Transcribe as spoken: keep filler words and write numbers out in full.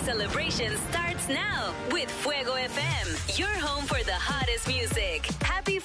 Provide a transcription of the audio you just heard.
celebration starts now with Fuego F M, your home for the hottest music. Happy